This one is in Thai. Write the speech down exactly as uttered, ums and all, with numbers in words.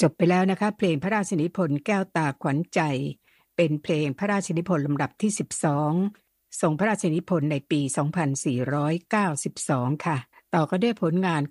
จบไปแล้วนะคะเพลงพระราชนิพนธ์แก้วตาขวัญใจเป็นเพลงพระราชนิพนธ์ลำดับที่สิบสองทรงพระราชนิพนธ์ในปี สองพันสี่ร้อยเก้าสิบสอง ค่ะต่อก็ด้วยผลงาน